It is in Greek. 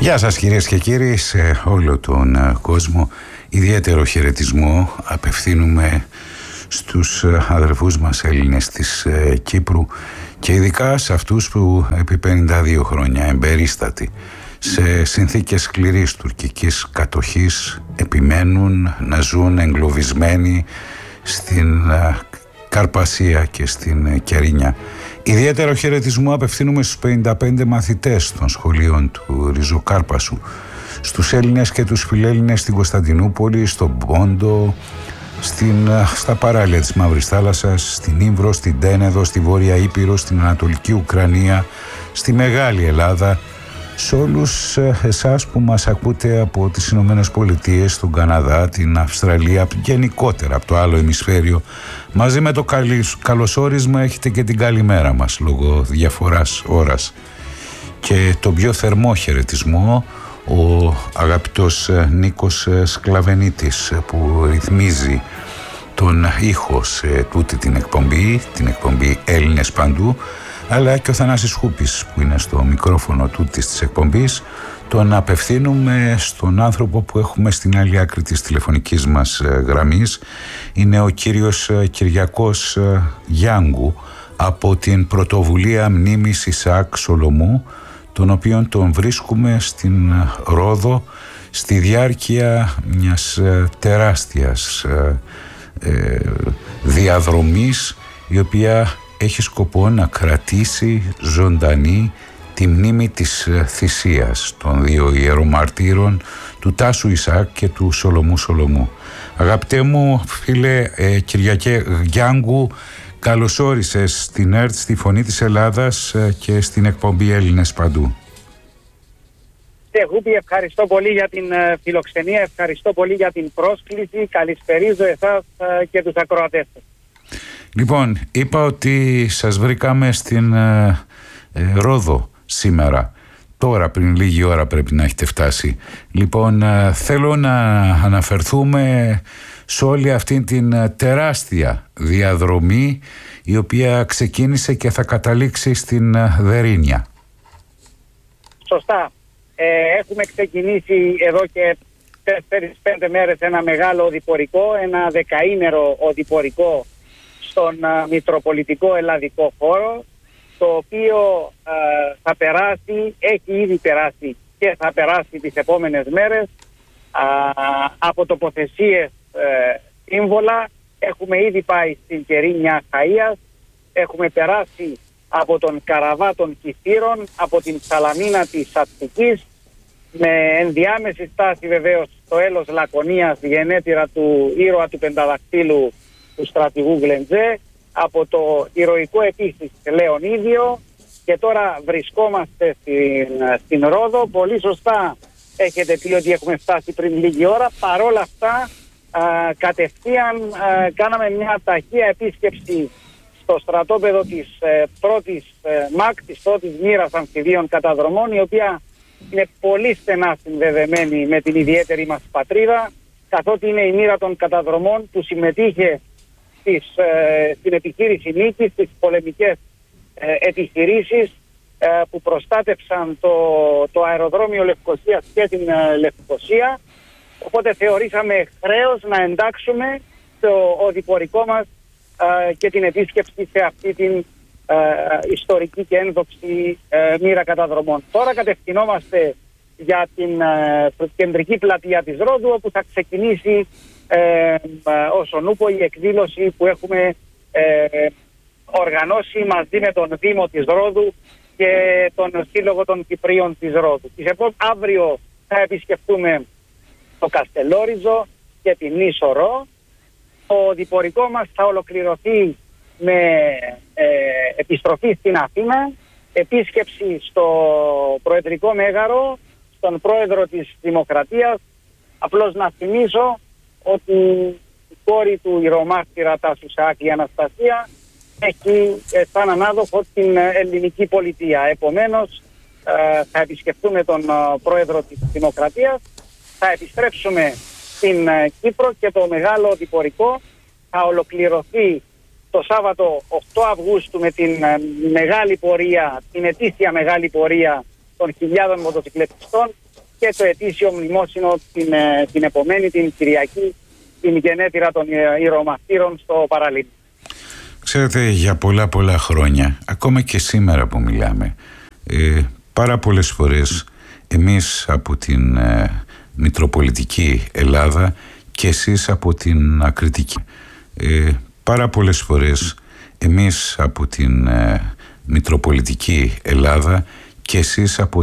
Γεια σας κυρίες και κύριοι, σε όλο τον κόσμο ιδιαίτερο χαιρετισμό απευθύνουμε στους αδερφούς μας Έλληνες της Κύπρου και ειδικά σε αυτούς που επί 52 χρόνια εμπερίστατοι σε συνθήκες σκληρής τουρκικής κατοχής επιμένουν να ζουν εγκλωβισμένοι στην Καρπασία και στην Κερίνια. Ιδιαίτερο χαιρετισμό απευθύνουμε στους 55 μαθητές των σχολείων του Ριζοκάρπασου, στους Έλληνες και τους φιλέλληνες στην Κωνσταντινούπολη, στον Πόντο, στα παράλια της Μαύρης Θάλασσας, στην Ήμβρο, στην Τένεδο, στη Βόρεια Ήπειρο, στην Ανατολική Ουκρανία, στη Μεγάλη Ελλάδα, σε όλους εσάς που μας ακούτε από τις Ηνωμένες Πολιτείες, τον Καναδά, την Αυστραλία, γενικότερα από το άλλο ημισφαίριο. Μαζί με το καλωσόρισμα έχετε και την καλημέρα μας λόγω διαφοράς ώρας. Και τον πιο θερμό χαιρετισμό ο αγαπητός Νίκος Σκλαβενίτης που ρυθμίζει τον ήχο σε τούτη την εκπομπή Έλληνες Παντού, αλλά και ο Θανάσης Χούπης που είναι στο μικρόφωνο τούτης της εκπομπής. Τον απευθύνουμε στον άνθρωπο που έχουμε στην άλλη άκρη της τηλεφωνικής μας γραμμής. Είναι ο κύριος Κυριακός Γιάνγκου από την Πρωτοβουλία Μνήμης Ισαάκ Σολομού, τον οποίον τον βρίσκουμε στην Ρόδο στη διάρκεια μιας τεράστιας διαδρομής, η οποία έχει σκοπό να κρατήσει ζωντανή τη μνήμη της θυσίας των δύο ιερομαρτύρων, του Τάσου Ισαάκ και του Σολομού Σολομού. Αγαπητέ μου φίλε Κυριακέ Γιάνγκου, καλώς όρισες στην ΕΡΤ, στη Φωνή της Ελλάδας και στην εκπομπή Έλληνες Παντού. Γούπη, ευχαριστώ πολύ για την φιλοξενία, ευχαριστώ πολύ για την πρόσκληση. Καλησπερίζω εσάς και τους ακροατές. Λοιπόν, είπα ότι σας βρήκαμε στην Ρόδο σήμερα. Τώρα, πριν λίγη ώρα πρέπει να έχετε φτάσει. Λοιπόν, θέλω να αναφερθούμε σε όλη αυτή την τεράστια διαδρομή η οποία ξεκίνησε και θα καταλήξει στην Δερίνια. Σωστά. Έχουμε ξεκινήσει εδώ και 4-5 μέρες ένα μεγάλο οδηπορικό, ένα δεκαήμερο οδηπορικό στον Μητροπολιτικό Ελλαδικό Χώρο, το οποίο θα περάσει, έχει ήδη περάσει και θα περάσει τις επόμενες μέρες από τοποθεσίες σύμβολα. Έχουμε ήδη πάει στην Κερίνια Χαΐας, έχουμε περάσει από τον Καραβά των Κηφύρων, από την Σαλαμίνα της Αττικής, με ενδιάμεση στάση βεβαίως στο έλος Λακωνίας, γενέτειρα του ήρωα του Πενταδακτύλου του στρατηγού Γλεντζέ, από το ηρωικό επίσης Λεωνίδιο, και τώρα βρισκόμαστε στην Ρόδο. Πολύ σωστά έχετε πει ότι έχουμε φτάσει πριν λίγη ώρα. Παρόλα αυτά κατευθείαν κάναμε μια ταχεία επίσκεψη στο στρατόπεδο της πρώτης ΜΑΚ, της πρώτης μοίρας αμφιδίων καταδρομών, η οποία είναι πολύ στενά συνδεδεμένη με την ιδιαίτερη μας πατρίδα, καθότι είναι η μοίρα των καταδρομών που συμμετείχε στην επιχείρηση νίκης, στις πολεμικές επιχειρήσεις που προστάτεψαν το αεροδρόμιο Λευκωσίας και την Λευκωσία. Οπότε θεωρήσαμε χρέος να εντάξουμε το οδηπορικό μας και την επίσκεψη σε αυτή την ιστορική και ένδοξη μοίρα καταδρομών. Τώρα κατευθυνόμαστε για την κεντρική πλατεία της Ρόδου, όπου θα ξεκινήσει όσον ούπο η εκδήλωση που έχουμε οργανώσει μαζί με τον Δήμο της Ρόδου και τον Σύλλογο των Κυπρίων της Ρόδου. Αύριο θα επισκεφτούμε το Καστελόριζο και την Νήσο Ρο. Το οδηπορικό μας θα ολοκληρωθεί με επιστροφή στην Αθήνα, επίσκεψη στο Προεδρικό Μέγαρο, στον Πρόεδρο της Δημοκρατίας. Απλώς να θυμίσω ότι η κόρη του ηρωμάρτυρα Τάσου Ισαάκ, η Αναστασία, έχει σαν ανάδοχο την ελληνική πολιτεία. Επομένως θα επισκεφτούμε τον Πρόεδρο της Δημοκρατίας, θα επιστρέψουμε στην Κύπρο και το μεγάλο οδηπορικό θα ολοκληρωθεί το Σάββατο 8 Αυγούστου με την μεγάλη πορεία, την ετήσια μεγάλη πορεία των χιλιάδων μοτοσυκλετιστών και το ετήσιο μνημόσυνο την επομένη, την Κυριακή, την γενέτειρα των ηρωμαστήρων στο Παραλίμνη. Ξέρετε, για πολλά χρόνια, ακόμα και σήμερα που μιλάμε, πάρα πολλές φορές εμείς από την Μητροπολιτική Ελλάδα και εσείς από την Ακριτική, πάρα πολλές φορές εμείς από την Μητροπολιτική Ελλάδα και εσείς από